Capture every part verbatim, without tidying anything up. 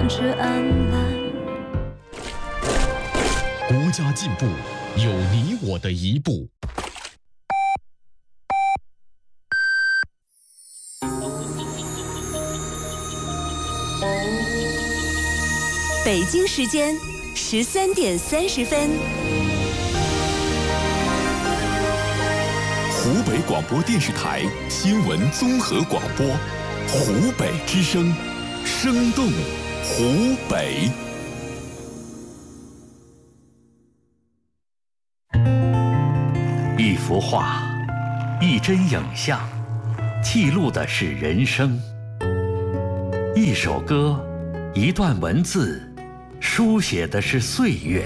乱之安澜。 国家进步有你我的一步。 北京时间十三点三十分。 湖北广播电视台新闻综合广播，湖北之声，生动湖北。 一幅画，一帧影像，记录的是人生；一首歌，一段文字，书写的是岁月。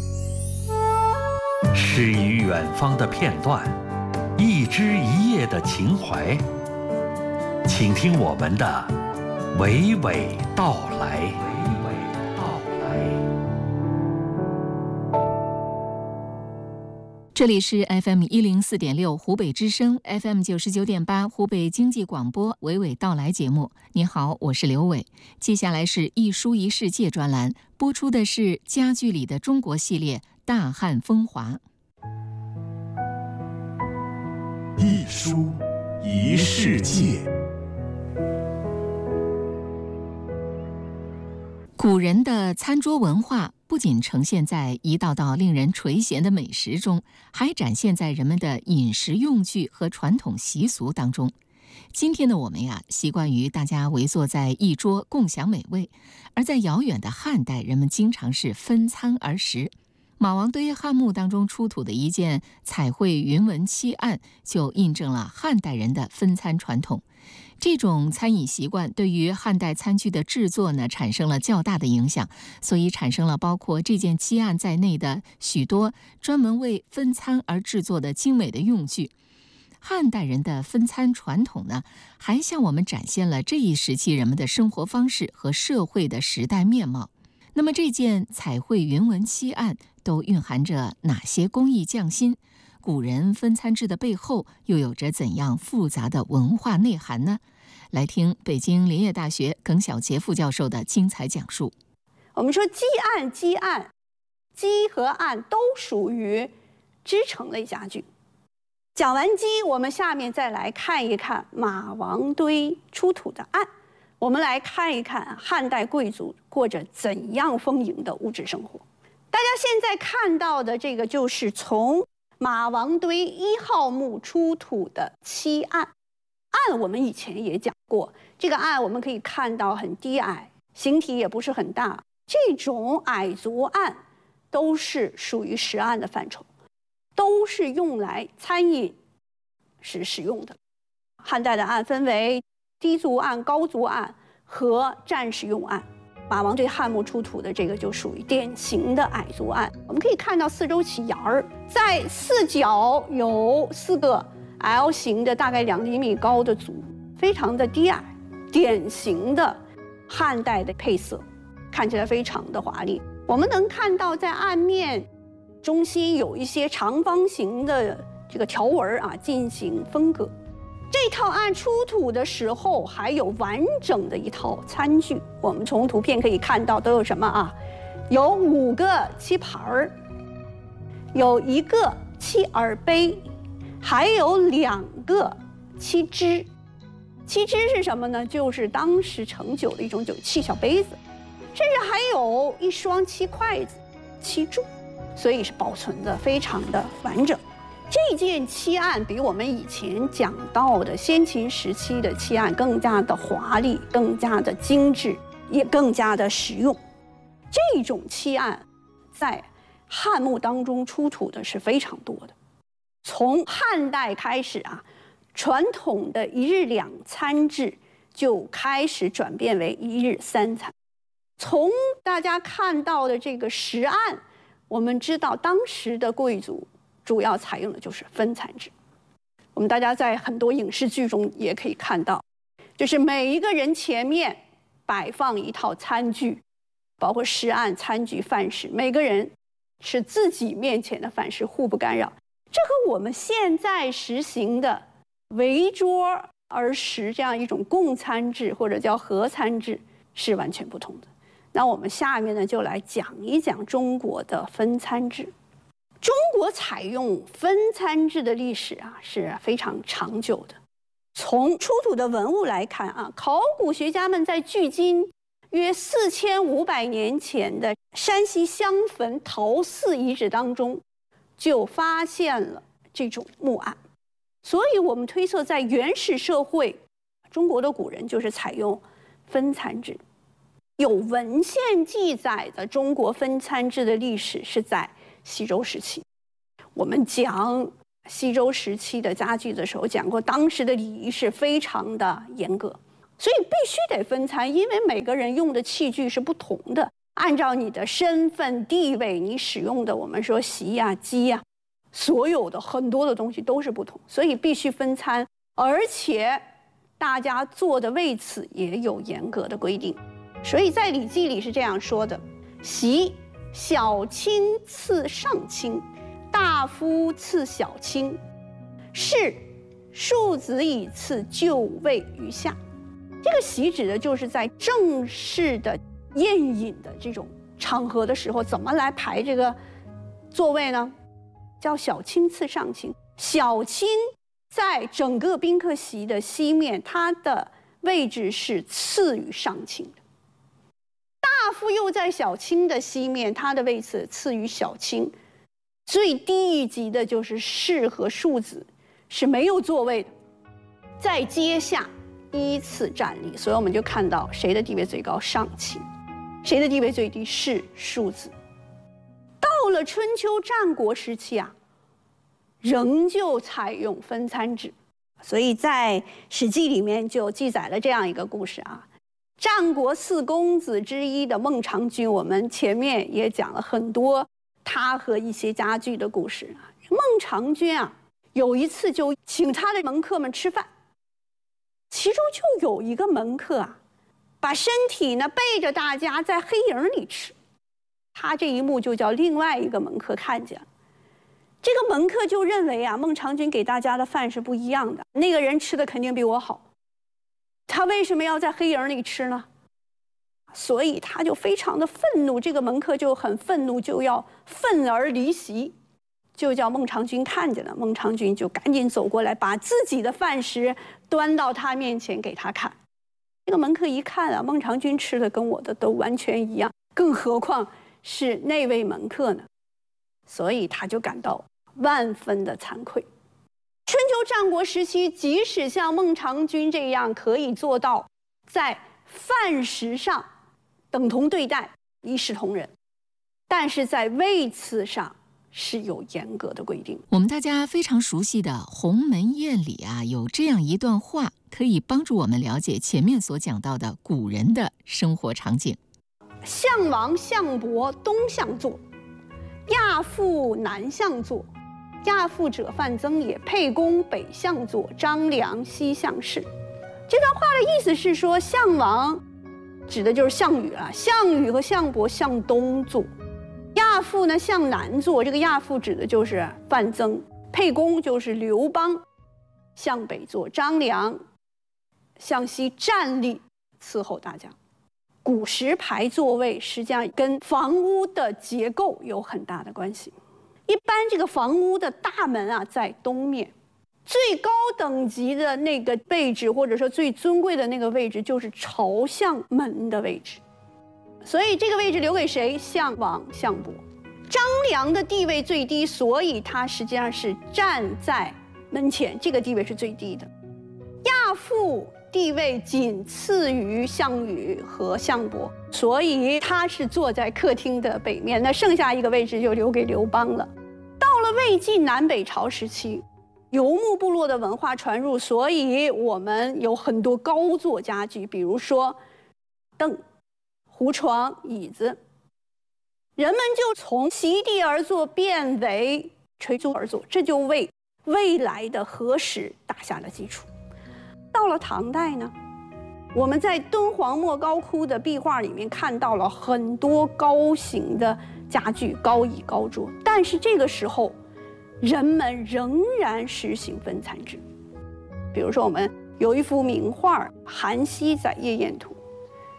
诗与远方的片段，一枝一叶的情怀，请听我们的娓娓道来。娓娓道来。 这里是 F M 一零四点六湖北之声 ，F M 九十九点八湖北经济广播娓娓道来节目。你好，我是刘伟。接下来是一书一世界专栏，播出的是家具里的中国系列《大汉风华》。 一书一世界。 古人的餐桌文化不仅呈现在一道道令人垂涎的美食中，还展现在人们的饮食用具和传统习俗当中。今天的我们呀，习惯于大家围坐在一桌共享美味，而在遥远的汉代，人们经常是分餐而食。马王堆汉墓当中出土的一件彩绘云纹漆案，就印证了汉代人的分餐传统。这种餐饮习惯对于汉代餐具的制作呢，产生了较大的影响，所以产生了包括这件漆案在内的许多专门为分餐而制作的精美的用具。汉代人的分餐传统呢，还向我们展现了这一时期人们的生活方式和社会的时代面貌。那么这件彩绘云纹漆案都蕴含着哪些工艺匠心？古人分餐制的背后又有着怎样复杂的文化内涵呢？来听北京林业大学耿晓杰副教授的精彩讲述。 我们说基案基案基和案都属于织成类家具。讲完基，我们下面再来看一看马王堆出土的案，我们来看一看汉代贵族过着怎样丰盈的物质生活。大家现在看到的这个就是从马王堆一号墓出土的漆案。案我们以前也讲过，这个案我们可以看到很低矮，形体也不是很大，这种矮足案都是属于食案的范畴，都是用来餐饮是使用的。汉代的案分为低足案、高足案和战时用案。马王堆汉墓出土的这个就属于典型的矮足案。我们可以看到四周起檐儿，在四角有四个 L 型的大概两厘米高的足，非常的低矮，典型的汉代的配色，看起来非常的华丽。我们能看到在案面中心有一些长方形的这个条纹啊，进行分割。这套案出土的时候还有完整的一套餐具，我们从图片可以看到都有什么啊？有五个漆盘儿，有一个漆耳杯，还有两个漆枝。漆枝是什么呢？就是当时盛酒的一种酒器小杯子，甚至还有一双漆筷子、漆柱，所以是保存的非常的完整。这件漆案比我们以前讲到的先秦时期的漆案更加的华丽，更加的精致，也更加的实用。这种漆案在汉墓当中出土的是非常多的。从汉代开始啊，传统的一日两餐制就开始转变为一日三餐。从大家看到的这个食案，我们知道当时的贵族主要采用的就是分餐制。我们大家在很多影视剧中也可以看到，就是每一个人前面摆放一套餐具，包括食案、餐具、饭食，每个人是自己面前的饭食，互不干扰。这和我们现在实行的围桌而食这样一种共餐制或者叫合餐制是完全不同的。 那我们下面呢，就来讲一讲中国的分餐制。中国采用分餐制的历史啊是非常长久的。从出土的文物来看啊，考古学家们在距今约四千五百年前的山西襄汾陶寺遗址当中，就发现了这种木案。所以我们推测，在原始社会，中国的古人就是采用分餐制。有文献记载的中国分餐制的历史是在西周时期。我们讲西周时期的家具的时候，讲过当时的礼仪是非常的严格，所以必须得分餐，因为每个人用的器具是不同的，按照你的身份地位，你使用的我们说席呀、机呀，所有的很多的东西都是不同，所以必须分餐，而且大家坐的位次也有严格的规定。所以在《礼记》里是这样说的：席，小卿次上卿，大夫次小卿，士，庶子以次就位于下。这个席指的就是在正式的宴饮的这种场合的时候，怎么来排这个座位呢？叫小卿次上卿。小卿在整个宾客席的西面，它的位置是次于上卿的。大夫又在小卿的西面，他的位次次于小卿。最低一级的就是士和庶子，是没有座位的，在阶下依次站立。所以我们就看到谁的地位最高，上卿；谁的地位最低，士、庶子。到了春秋战国时期啊，仍旧采用分餐制。所以在《史记》里面就记载了这样一个故事啊。战国四公子之一的孟尝君，我们前面也讲了很多他和一些家具的故事啊。孟尝君啊，有一次就请他的门客们吃饭，其中就有一个门客啊，把身体呢背着大家在黑影里吃。他这一幕就叫另外一个门客看见了。这个门客就认为啊，孟尝君给大家的饭是不一样的，那个人吃的肯定比我好。他为什么要在黑影里吃呢？所以他就非常的愤怒，这个门客就很愤怒，就要愤而离席，就叫孟尝君看见了。孟尝君就赶紧走过来，把自己的饭食端到他面前给他看。这个门客一看啊，孟尝君吃的跟我的都完全一样，更何况是那位门客呢？所以他就感到万分的惭愧。春秋战国时期，即使像孟尝君这样可以做到在饭食上等同对待，一视同仁，但是在位次上是有严格的规定。 我们大家非常熟悉的《鸿门宴》里啊，有这样一段话，可以帮助我们了解前面所讲到的古人的生活场景。 项王、项伯东向坐，亚父南向坐。亚父者范增也，沛公北向坐，张良西向侍。这段话的意思是说，项王指的就是项羽了，项羽和项伯向东坐，亚父呢向南坐，这个亚父指的就是范增，沛公就是刘邦，向北坐，张良向西站立伺候大家。古时排座位实际上跟房屋的结构有很大的关系。一般这个房屋的大门啊在东面，最高等级的那个位置，或者说最尊贵的那个位置，就是朝向门的位置。所以这个位置留给谁？项王、项伯。张良的地位最低，所以他实际上是站在门前，这个地位是最低的。亚父地位仅次于项羽和项伯，所以他是坐在客厅的北面，那剩下一个位置就留给刘邦了。到了魏晋南北朝时期，游牧部落的文化传入，所以我们有很多高座家具，比如说凳、胡床、椅子，人们就从席地而坐变为垂足而坐，这就为未来的和食打下了基础。到了唐代呢，我们在敦煌莫高窟的壁画里面看到了很多高型的家具，高椅高桌，但是这个时候人们仍然实行分餐制。比如说我们有一幅名画《韩熙载夜宴图》，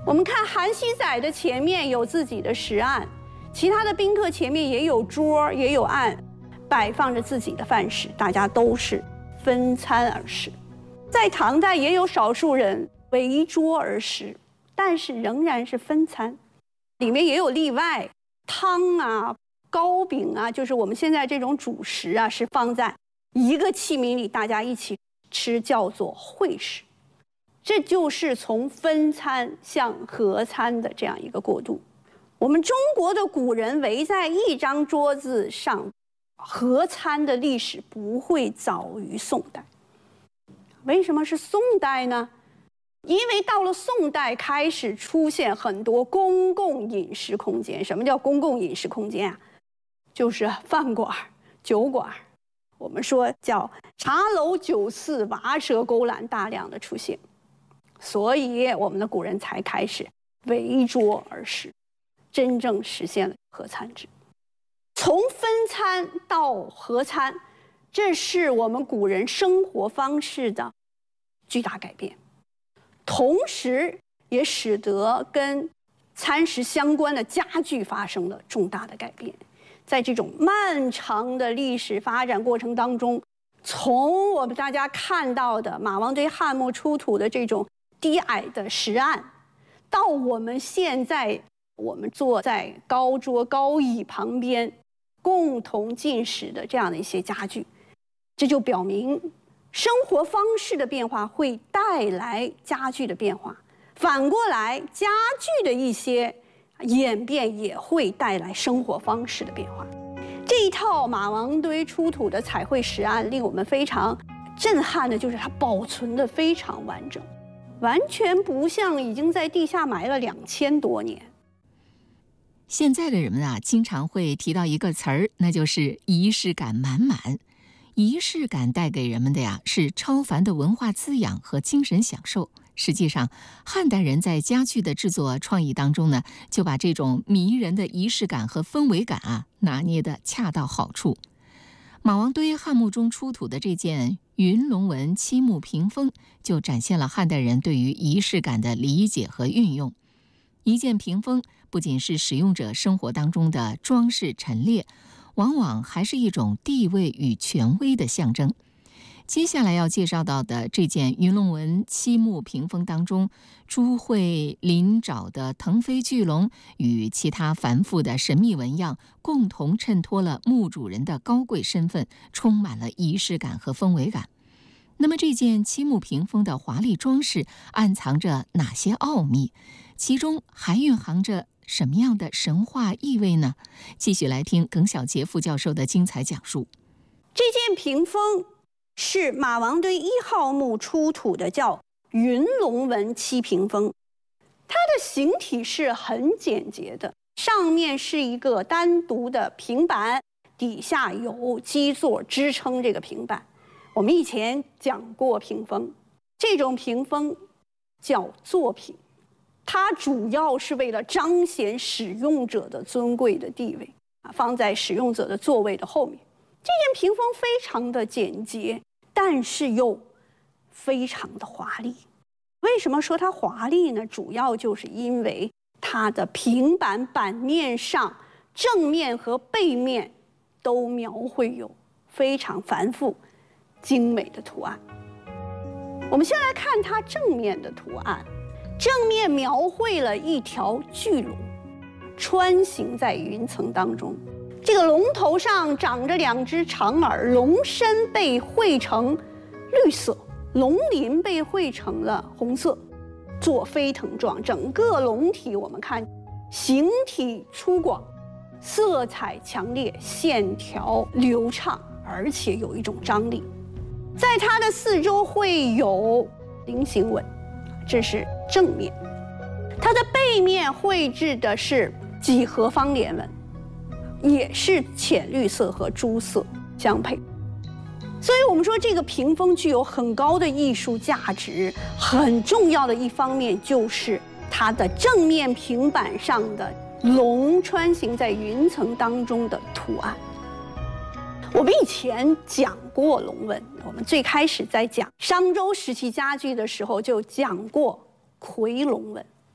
我们看韩熙载的前面有自己的石案，其他的宾客前面也有桌也有案，摆放着自己的饭食，大家都是分餐而食。在唐代也有少数人围桌而食，但是仍然是分餐，里面也有例外，汤啊、糕饼啊，就是我们现在这种主食啊，是放在一个器皿里，大家一起吃，叫做会食。这就是从分餐向合餐的这样一个过渡。我们中国的古人围在一张桌子上合餐的历史不会早于宋代。为什么是宋代呢？因为到了宋代开始出现很多公共饮食空间。什么叫公共饮食空间啊？就是饭馆、酒馆，我们说叫茶楼酒肆、瓦舍勾栏大量的出现。所以我们的古人才开始围桌而食，真正实现了合餐制。从分餐到合餐，这是我们古人生活方式的巨大改变，同时也使得跟餐食相关的家具发生了重大的改变。在这种漫长的历史发展过程当中，从我们大家看到的马王堆汉墓出土的这种低矮的石案，到我们现在我们坐在高桌高椅旁边共同进食的这样的一些家具，这就表明生活方式的变化会带来家具的变化，反过来家具的一些演变也会带来生活方式的变化。这一套马王堆出土的彩绘石案令我们非常震撼的就是它保存的非常完整，完全不像已经在地下埋了两千多年。 现在的人们啊，经常会提到一个词儿，那就是仪式感满满。仪式感带给人们的呀，是超凡的文化滋养和精神享受。实际上，汉代人在家具的制作创意当中呢，就把这种迷人的仪式感和氛围感啊，拿捏得恰到好处。马王堆汉墓中出土的这件云龙纹漆木屏风，就展现了汉代人对于仪式感的理解和运用。一件屏风不仅是使用者生活当中的装饰陈列，往往还是一种地位与权威的象征。接下来要介绍到的这件云龙纹漆木屏风当中，朱慧鳞爪的腾飞巨龙与其他繁复的神秘纹样共同衬托了墓主人的高贵身份，充满了仪式感和氛围感。那么这件漆木屏风的华丽装饰暗藏着哪些奥秘？其中还蕴含着什么样的神话意味呢？继续来听耿晓杰副教授的精彩讲述。 这件屏风是马王堆一号墓出土的，叫云龙纹漆屏风。它的形体是很简洁的，上面是一个单独的平板，底下有基座支撑这个平板。我们以前讲过屏风，这种屏风叫座品，它主要是为了彰显使用者的尊贵的地位啊，放在使用者的座位的后面。这件屏风非常的简洁，但是又非常的华丽。为什么说它华丽呢？主要就是因为它的平板板面上正面和背面都描绘有非常繁复精美的图案。我们先来看它正面的图案，正面描绘了一条巨龙穿行在云层当中，这个龙头上长着两只长耳，龙身被绘成绿色，龙鳞被绘成了红色，做飞腾状。整个龙体我们看形体粗犷，色彩强烈，线条流畅，而且有一种张力。在它的四周会有菱形纹，这是正面。它的背面绘制的是几何方莲纹，也是浅绿色和朱色相配。所以我们说这个屏风具有很高的艺术价值，很重要的一方面就是它的正面平板上的龙穿行在云层当中的图案。我们以前讲过龙纹，我们最开始在讲商周时期家具的时候就讲过夔龙纹。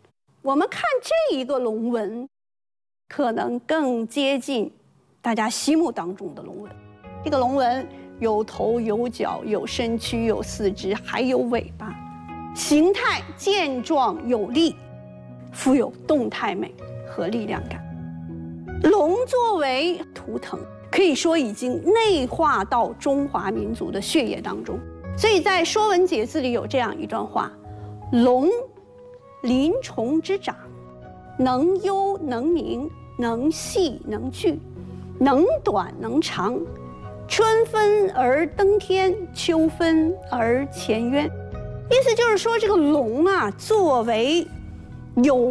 我们看这一个龙纹，可能更接近大家心目当中的龙纹。这个龙纹有头有脚有身躯有四肢还有尾巴，形态健壮有力，富有动态美和力量感。龙作为图腾，可以说已经内化到中华民族的血液当中。所以在《说文解字》里有这样一段话：龙，鳞虫之长，能幽能明，能细能聚，能短能长，春分而登天，秋分而潜渊。意思就是说，这个龙啊，作为有